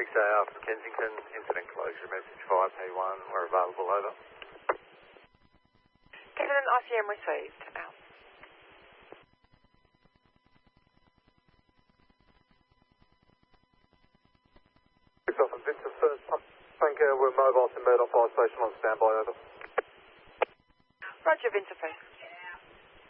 South, Kensington, incident closure, message 5P1, we're available, over. Kevin, ICM received, out. From Vincent first, Franco, we're mobile to Murdoch Fire Station on standby, over. Roger, Vincent first.